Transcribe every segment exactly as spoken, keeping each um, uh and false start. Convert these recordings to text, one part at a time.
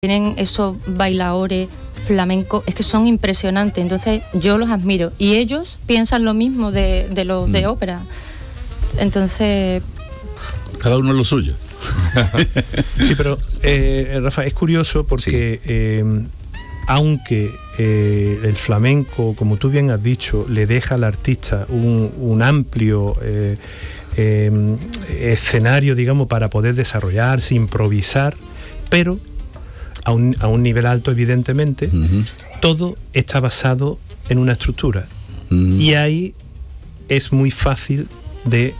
tienen esos bailadores flamencos, es que son impresionantes, entonces yo los admiro y ellos piensan lo mismo de, de los mm. de ópera, entonces cada uno lo suyo. Sí, pero eh, Rafa, es curioso porque sí. eh, aunque eh, el flamenco, como tú bien has dicho, le deja al artista un, un amplio eh, eh, escenario, digamos, para poder desarrollarse, improvisar, pero a un, a un nivel alto, evidentemente, uh-huh. todo está basado en una estructura. Uh-huh. Y ahí es muy fácil de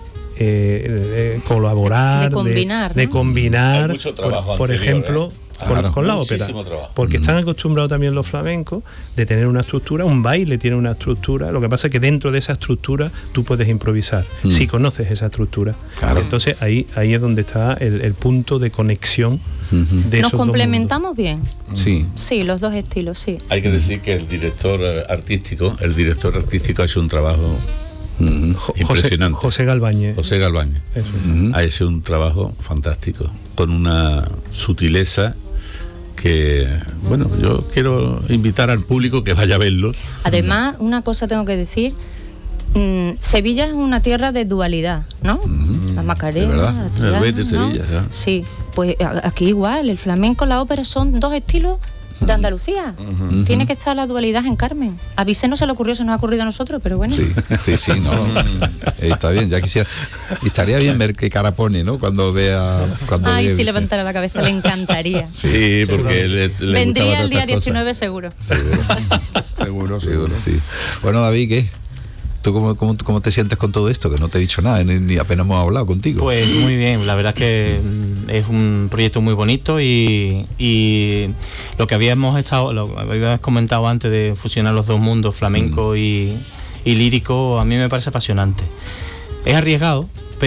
eh, eh, colaborar, de combinar, de, ¿no? de combinar, Hay mucho trabajo por, por anterior, ejemplo, ¿eh? con, Claro, con la ópera, trabajo. porque uh-huh. están acostumbrados también los flamencos de tener una estructura, un baile tiene una estructura, lo que pasa es que dentro de esa estructura tú puedes improvisar, uh-huh. si conoces esa estructura. Claro. Entonces ahí, ahí es donde está el, el punto de conexión. Uh-huh. De ¿Nos complementamos bien? Sí. Sí, los dos estilos, sí. Hay que decir que el director artístico, el director artístico ha hecho un trabajo uh-huh. impresionante. José, José Galvañez. José Galvañez. Eso. Uh-huh. Ha hecho un trabajo fantástico, con una sutileza que, bueno, yo quiero invitar al público que vaya a verlo. Además, una cosa tengo que decir, mmm, Sevilla es una tierra de dualidad, ¿no? Uh-huh. La Macarena, la Triana, el Betis, ¿no? Sevilla, ya. Sí, pues aquí igual, el flamenco, la ópera son dos estilos de Andalucía. Uh-huh. Tiene que estar la dualidad en Carmen. A Vicente no se le ocurrió, se nos ha ocurrido a nosotros, pero bueno. Sí, sí, sí, no. eh, está bien, ya quisiera. Y estaría bien ver qué cara pone, ¿no? Cuando vea. Cuando Ay, vea, si levantara la cabeza, le encantaría. Sí, sí, porque le, le vendría el día diecinueve seguro. Seguro. seguro, seguro, sí. Bueno, David, ¿qué? ¿Tú cómo, cómo, cómo te sientes con todo esto? Que no te he dicho nada, ni, ni apenas hemos hablado contigo. Pues muy bien, la verdad es que es un proyecto muy bonito y, y lo que habíamos estado, lo habías comentado antes de fusionar los dos mundos, flamenco mm. y, y lírico, a mí me parece apasionante. Es arriesgado,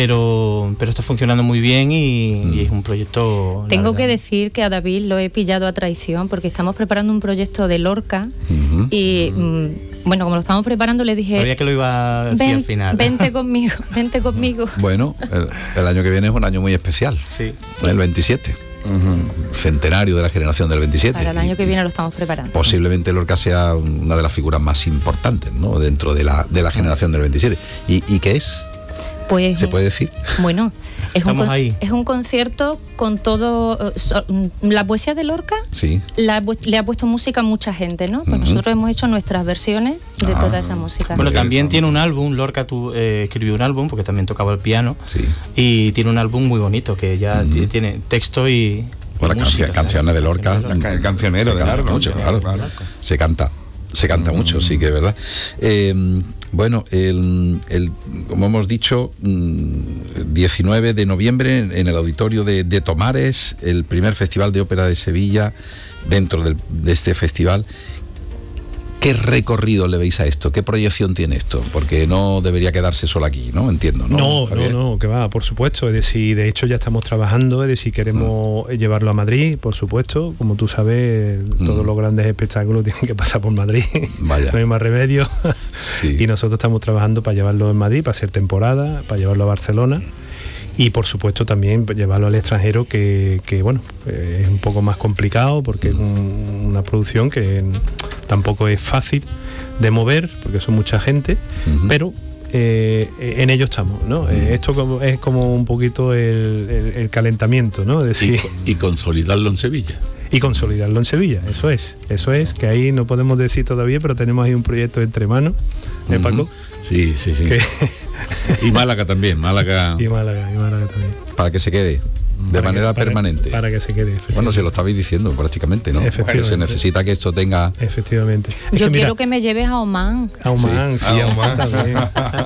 pero pero está funcionando muy bien y, mm. y es un proyecto... Tengo que decir que a David lo he pillado a traición porque estamos preparando un proyecto de Lorca mm-hmm. y... Mm, bueno, como lo estamos preparando, le dije... Sabía que lo iba a decir ven, al final. Vente conmigo, vente conmigo. Bueno, el, el año que viene es un año muy especial. Sí. sí. El veintisiete. Uh-huh. Centenario de la generación del veintisiete. Para el año que viene lo estamos preparando. Posiblemente Lorca sea una de las figuras más importantes, ¿no? Dentro de la, de la generación del veintisiete. ¿Y, y qué es? Pues, ¿se puede decir? Bueno, es un, ahí. es un concierto con todo... So, la poesía de Lorca sí. la, le ha puesto música a mucha gente, ¿no? Pues uh-huh. nosotros hemos hecho nuestras versiones de ah, toda esa música. Bueno, también tiene un álbum, Lorca tú, eh, escribió un álbum, porque también tocaba el piano, sí. y tiene un álbum muy bonito, que ya uh-huh. t- tiene texto y... Bueno, las canci- canciones de Lorca, el cancionero de Largo, mucho, claro, claro. Se canta, se canta mm. mucho, sí que es verdad. Eh, bueno, el, el, como hemos dicho, diecinueve de noviembre en el auditorio de, de Tomares, el primer festival de ópera de Sevilla. Dentro del, de este festival, ¿qué recorrido le veis a esto? ¿Qué proyección tiene esto? Porque no debería quedarse solo aquí, ¿no? Entiendo, ¿no? No, Javier? no, no, que va, por supuesto. Es decir, de hecho ya estamos trabajando, es decir, queremos mm. llevarlo a Madrid, por supuesto. Como tú sabes, mm. todos los grandes espectáculos tienen que pasar por Madrid. Vaya. No hay más remedio. Sí. Y nosotros estamos trabajando para llevarlo en Madrid, para hacer temporada, para llevarlo a Barcelona. Y por supuesto también llevarlo al extranjero, que, que bueno, es un poco más complicado porque es un, una producción que tampoco es fácil de mover porque son mucha gente, uh-huh. pero eh, en ello estamos, ¿no? Uh-huh. Esto como, es como un poquito el, el, el calentamiento, ¿no? Es decir, y, y consolidarlo en Sevilla. Y consolidarlo en Sevilla, eso es, eso es, que ahí no podemos decir todavía, pero tenemos ahí un proyecto entre manos, ¿eh, Paco? Uh-huh. Sí, sí, sí. Que... y Málaga también, Málaga. Y Málaga, y Málaga también. Para que se quede, de para manera que, para, permanente. Para que se quede. Bueno, se lo estabais diciendo prácticamente, ¿no? Efectivamente. Se necesita que esto tenga... Efectivamente. Es Yo que, quiero mira, que me lleves a Oman. A Oman, sí, sí a Oman también.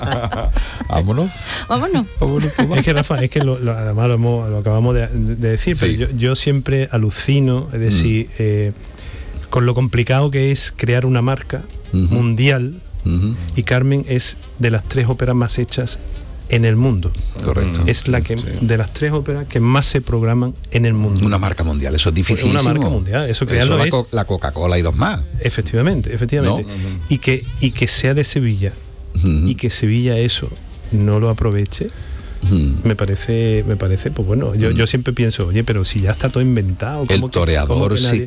Vámonos. Vámonos. Vámonos. Es que, Rafa, es que lo, lo, además lo, hemos, lo acabamos de, de decir, sí. pero yo, yo siempre alucino, es decir, mm. eh, con lo complicado que es crear una marca uh-huh. mundial. Uh-huh. Y Carmen es de las tres óperas más hechas en el mundo. Correcto. Es la que sí. de las tres óperas que más se programan en el mundo. Una marca mundial, eso es dificilísimo. Una marca mundial, eso crearlo eso la, es co- la Coca-Cola y dos más. Efectivamente, efectivamente. ¿No? Uh-huh. Y que y que sea de Sevilla uh-huh. y que Sevilla eso no lo aproveche. Mm. Me parece, me parece, pues bueno, yo, yo siempre pienso, oye, pero si ya está todo inventado. El ¿cómo que- toreador, cómo que sí. nadie-